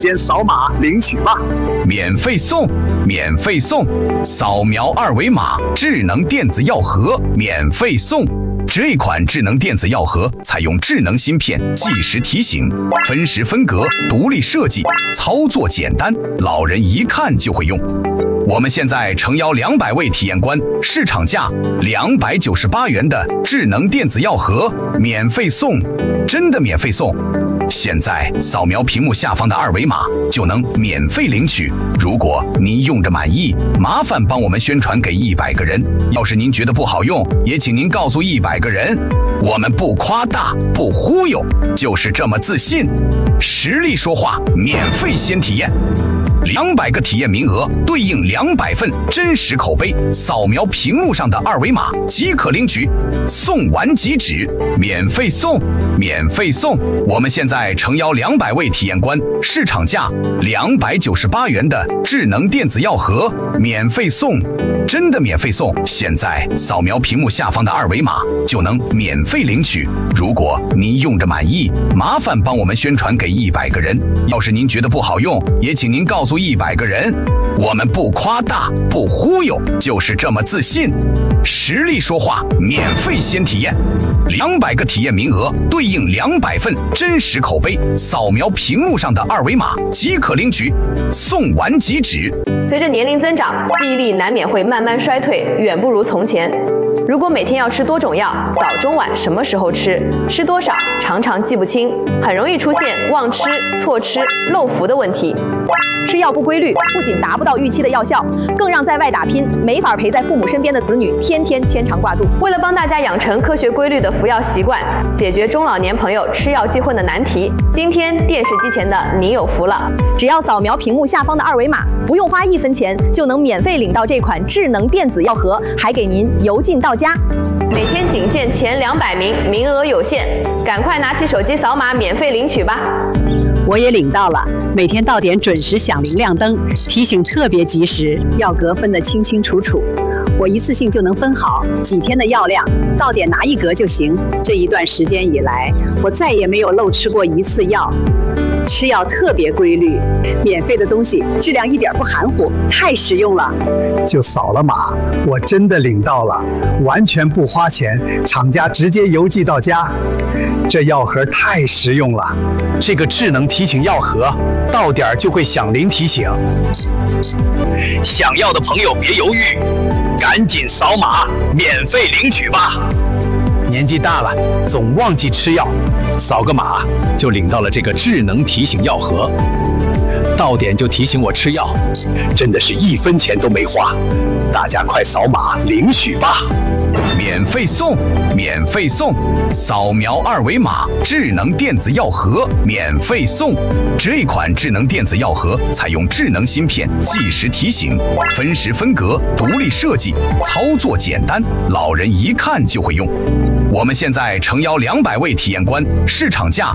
先扫码领取吧， 免费送，免费送！扫描二维码，智能电子药盒免费送。这款智能电子药盒采用智能芯片，计时提醒，分时分隔，独立设计，操作简单，老人一看就会用。我们现在诚邀200位体验官，市场价298元的智能电子药盒免费送，真的免费送！现在扫描屏幕下方的二维码就能免费领取。如果您用着满意，麻烦帮我们宣传给100个人。要是您觉得不好用，也请您告诉100个人。我们不夸大，不忽悠，就是这么自信。实力说话，免费先体验。200个体验名额对应200份真实口碑，扫描屏幕上的二维码即可领取，送完即止，免费送，免费送！我们现在诚邀200位体验官，市场价298元的智能电子药盒免费送，真的免费送！现在扫描屏幕下方的二维码就能免费领取。如果您用着满意，麻烦帮我们宣传给100个人。要是您觉得不好用，也请您告诉100个人。我们不夸大，不忽悠，就是这么自信。实力说话，免费先体验。200个体验名额对应200份真实口碑，扫描屏幕上的二维码即可领取，送完即止。 随着年龄增长，记忆力难免会慢慢衰退，远不如从前。如果每天要吃多种药，早中晚什么时候吃，吃多少，常常记不清，很容易出现忘吃、错吃、漏服的问题。 吃药不规律，不仅达不到预期的药效，更让在外打拼、没法陪在父母身边的子女天天牵肠挂肚。 为了帮大家养成科学规律的服药习惯，解决中老年朋友吃药记混的难题，今天电视机前的你有福了！ 只要扫描屏幕下方的二维码，不用花1分钱，就能免费领到这款智能电子药盒，还给您邮进到家。 每天仅限前200名，名额有限，赶快拿起手机扫码免费领取吧！ 我也领到了，每天到点准时响铃亮灯，提醒特别及时，药格分得清清楚楚，我一次性就能分好几天的药量，到点拿1格就行。这一段时间以来，我再也没有漏吃过1次药，吃药特别规律，免费的东西质量一点不含糊，太实用了。 就扫了码，我真的领到了，完全不花钱，厂家直接邮寄到家。这药盒太实用了，这个智能提醒药盒到点就会响铃提醒。想要的朋友别犹豫，赶紧扫码免费领取吧。年纪大了总忘记吃药，扫个码就领到了这个智能提醒药盒，到点就提醒我吃药，真的是1分钱都没花。大家快扫码领取吧！ 免费送，免费送！扫描二维码，智能电子药盒免费送。这款智能电子药盒采用智能芯片，计时提醒，分时分隔，独立设计，操作简单，老人一看就会用。我们现在诚邀200位体验官，市场价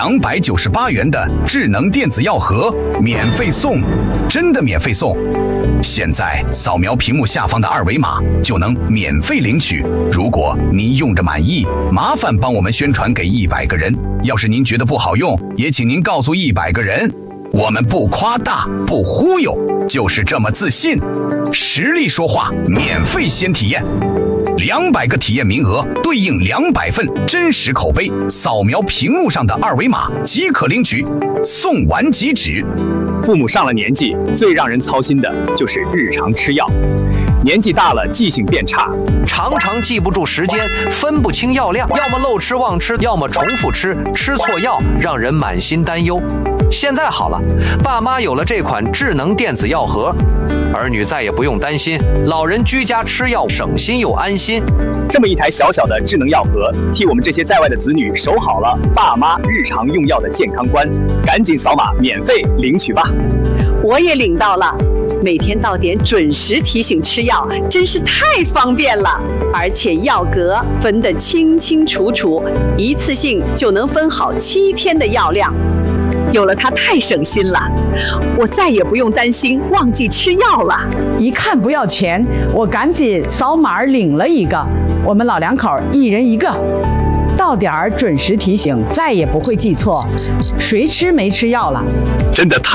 298元的智能电子药盒免费送，真的免费送！现在扫描屏幕下方的二维码就能免费领取。如果您用着满意，麻烦帮我们宣传给100个人。要是您觉得不好用，也请您告诉100个人。我们不夸大，不忽悠，就是这么自信。实力说话，免费先体验。200个体验名额对应200份真实口碑，扫描屏幕上的二维码即可领取，送完即止。 父母上了年纪，最让人操心的就是日常吃药。年纪大了，记性变差， 常常记不住时间，分不清药量，要么漏吃忘吃，要么重复吃，吃错药，让人满心担忧。现在好了，爸妈有了这款智能电子药盒，儿女再也不用担心，老人居家吃药省心又安心。 这么一台小小的智能药盒，替我们这些在外的子女守好了爸妈日常用药的健康观。赶紧扫码免费领取吧！ 我也领到了，每天到点准时提醒吃药，真是太方便了。而且药格分得清清楚楚，一次性就能分好7天的药量。有了它太省心了，我再也不用担心忘记吃药了。 一看不要钱，我赶紧扫码领了一个，我们老两口1人1个，到点儿准时提醒，再也不会记错谁吃没吃药了。 真的太